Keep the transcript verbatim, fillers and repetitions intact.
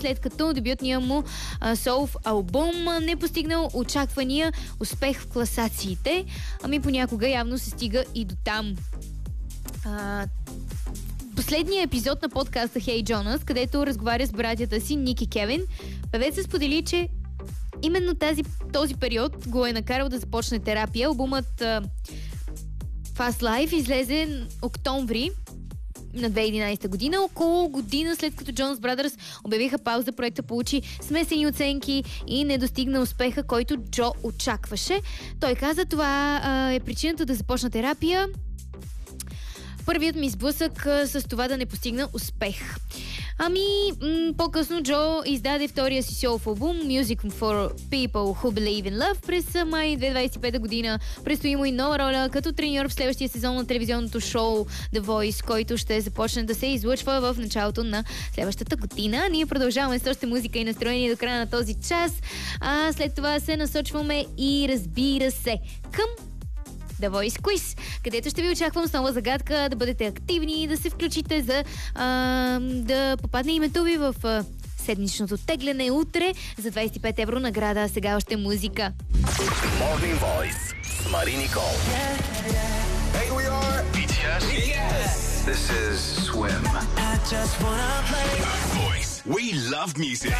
след като дебютният му а, соло албум не постигнал очаквания успех в класациите. Ами понякога явно се стига и до там. А, последният епизод на подкаста Hey Jonas, където разговаря с братята си Ник и Кевин, певецът сподели, че именно тази, този период го е накарал да започне терапия. Албумът а, Fast Life излезе октомври на две хиляди и единадесета година, около година след като Jonas Brothers обявиха пауза. Проекта получи смесени оценки и не достигна успеха, който Джо очакваше. Той каза, това а, е причината да започна терапия. Първият ми сблъсък а, с това да не постигна успех. Ами, м- по-късно Джо издаде втория си солов албум Music for People Who Believe in Love през май две хиляди двадесет и пета година. Предстои му и нова роля като треньор в следващия сезон на телевизионното шоу The Voice, който ще започне да се излъчва в началото на следващата година. Ние продължаваме с още музика и настроение до края на този час, а след това се насочваме и, разбира се, към The Voice Quiz, където ще ви очаквам с нова загадка, да бъдете активни и да се включите за а, да попадне името ви в а, седмичното тегляне утре за двадесет и пет евро награда. А сега още музика. Morning Voice с Мари Никол. Hey, we are би ти ес. Yes. This is Swim. I just wanna play. Voice. We love music.